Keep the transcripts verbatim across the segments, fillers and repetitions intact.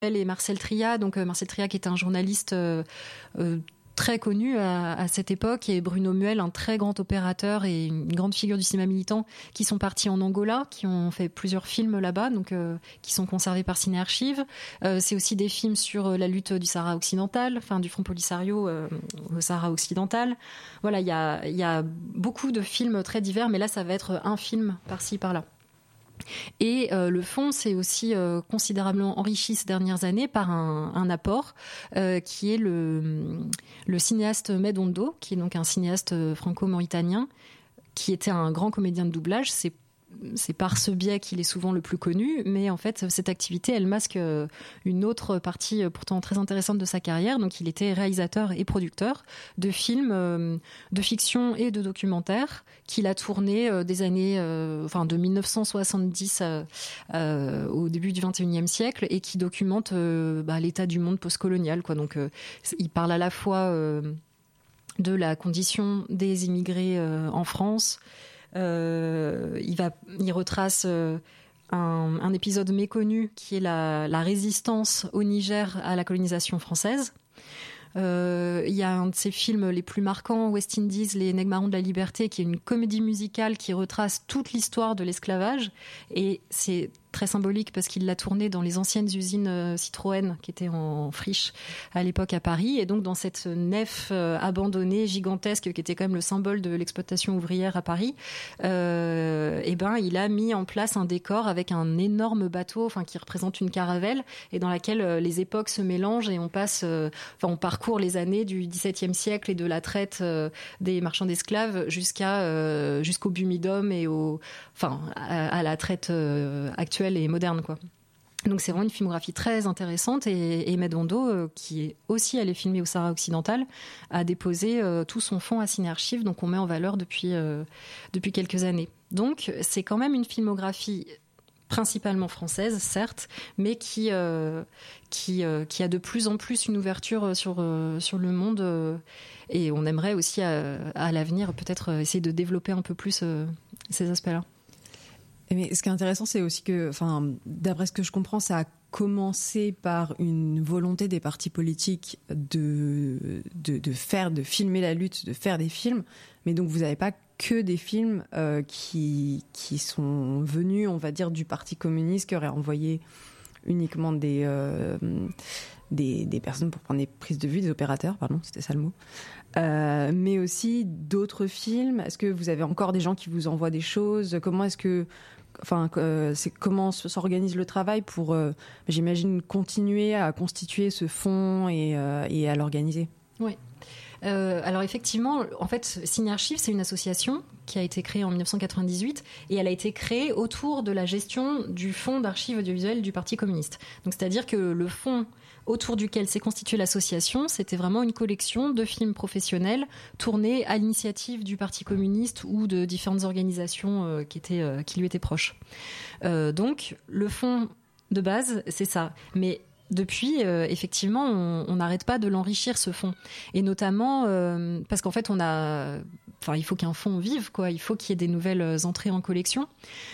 et Marcel Tria. Donc euh, Marcel Tria qui est un journaliste euh, euh, très connu à, à cette époque, et Bruno Muel, un très grand opérateur et une grande figure du cinéma militant, qui sont partis en Angola, qui ont fait plusieurs films là-bas, donc euh, qui sont conservés par Ciné Archives. Euh, c'est aussi des films sur euh, la lutte du Sahara occidental, enfin du Front Polisario euh, au Sahara occidental. Voilà, il y a, y a beaucoup de films très divers, mais là ça va être un film par-ci par-là. Et euh, le fonds s'est aussi euh, considérablement enrichi ces dernières années par un, un apport euh, qui est le, le cinéaste Medondo, qui est donc un cinéaste franco-mauritanien, qui était un grand comédien de doublage. C'est C'est par ce biais qu'il est souvent le plus connu, mais en fait, cette activité, elle masque une autre partie pourtant très intéressante de sa carrière. Donc, il était réalisateur et producteur de films de fiction et de documentaires qu'il a tourné des années, enfin, de mille neuf cent soixante-dix à, à, au début du vingt et unième siècle, et qui documente bah, l'état du monde postcolonial, quoi. Donc, il parle à la fois de la condition des immigrés en France. Euh, il, va, il retrace euh, un, un épisode méconnu qui est la, la résistance au Niger à la colonisation française. Euh, il y a un de ses films les plus marquants, West Indies, Les Nègres marrons de la liberté, qui est une comédie musicale qui retrace toute l'histoire de l'esclavage, et c'est très symbolique parce qu'il l'a tourné dans les anciennes usines Citroën qui étaient en friche à l'époque à Paris, et donc dans cette nef abandonnée gigantesque qui était quand même le symbole de l'exploitation ouvrière à Paris, euh, et ben il a mis en place un décor avec un énorme bateau, enfin qui représente une caravelle, et dans laquelle les époques se mélangent, et on passe, euh, enfin on parcourt les années du dix-septième siècle et de la traite euh, des marchands d'esclaves jusqu'à euh, jusqu'au bumidum et au, enfin à, à la traite euh, actuelle et moderne, quoi. Donc c'est vraiment une filmographie très intéressante, et, et Medondo, euh, qui est aussi allé filmer au Sahara occidental, a déposé euh, tout son fonds à Ciné Archives, donc on met en valeur depuis, euh, depuis quelques années. Donc c'est quand même une filmographie principalement française, certes, mais qui, euh, qui, euh, qui a de plus en plus une ouverture sur, euh, sur le monde, euh, et on aimerait aussi à, à l'avenir peut-être essayer de développer un peu plus euh, ces aspects-là. Mais ce qui est intéressant, c'est aussi que, enfin, d'après ce que je comprends, ça a commencé par une volonté des partis politiques de, de, de faire, de filmer la lutte, de faire des films. Mais donc, vous n'avez pas que des films euh, qui, qui sont venus, on va dire, du Parti communiste, qui aurait envoyé uniquement des, euh, des, des personnes pour prendre des prises de vue, des opérateurs, pardon, c'était ça le mot. Euh, mais aussi d'autres films. Est-ce que vous avez encore des gens qui vous envoient des choses ? Comment est-ce que, enfin, euh, c'est comment s'organise le travail pour, euh, j'imagine, continuer à constituer ce fonds et, euh, et à l'organiser ? Oui. Euh, alors effectivement, en fait, Ciné Archives, c'est une association qui a été créée en dix-neuf cent quatre-vingt-dix-huit, et elle a été créée autour de la gestion du fonds d'archives audiovisuelles du Parti communiste. Donc c'est-à-dire que le fonds autour duquel s'est constituée l'association, c'était vraiment une collection de films professionnels tournés à l'initiative du Parti communiste ou de différentes organisations euh, qui, étaient, euh, qui lui étaient proches. Euh, donc le fonds de base, c'est ça. Mais depuis, euh, effectivement, on n'arrête pas de l'enrichir, ce fonds. Et notamment, euh, parce qu'en fait, on a, enfin, il faut qu'un fonds vive, quoi. Il faut qu'il y ait des nouvelles entrées en collection.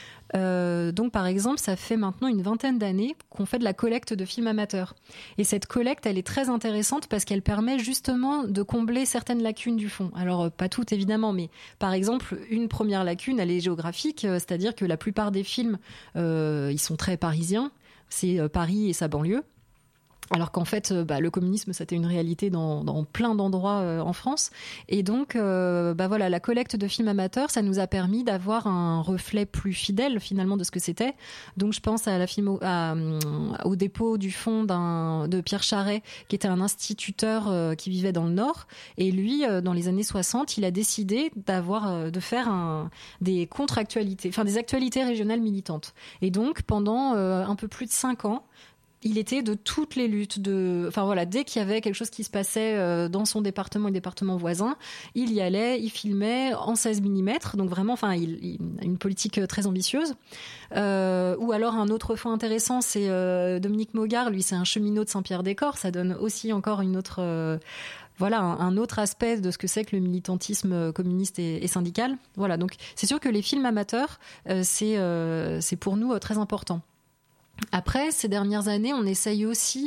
Euh, donc, par exemple, ça fait maintenant une vingtaine d'années qu'on fait de la collecte de films amateurs. Et cette collecte, elle est très intéressante parce qu'elle permet justement de combler certaines lacunes du fonds. Alors, pas toutes, évidemment, mais par exemple, une première lacune, elle est géographique, c'est-à-dire que la plupart des films, euh, ils sont très parisiens. C'est euh, Paris et sa banlieue. Alors qu'en fait, bah, le communisme, c'était une réalité dans, dans plein d'endroits euh, en France. Et donc, euh, bah voilà, la collecte de films amateurs, ça nous a permis d'avoir un reflet plus fidèle, finalement, de ce que c'était. Donc, je pense à la filmo, à, au dépôt du fonds d'un, de Pierre Charret, qui était un instituteur euh, qui vivait dans le Nord. Et lui, euh, dans les années soixante, il a décidé d'avoir, euh, de faire un, des contre-actualités, enfin des actualités régionales militantes. Et donc, pendant euh, un peu plus de cinq ans, il était de toutes les luttes, de, enfin voilà, dès qu'il y avait quelque chose qui se passait euh, dans son département et département voisin, il y allait, il filmait en seize millimètres, donc vraiment, enfin, il, il a une politique très ambitieuse. Euh, ou alors un autre point intéressant, c'est euh, Dominique Mogard, lui, c'est un cheminot de Saint-Pierre-des-Corps, ça donne aussi encore une autre. Euh, Voilà, un, un autre aspect de ce que c'est que le militantisme communiste et, et syndical. Voilà, donc c'est sûr que les films amateurs, euh, c'est, euh, c'est pour nous euh, très important. Après, ces dernières années, on essaye aussi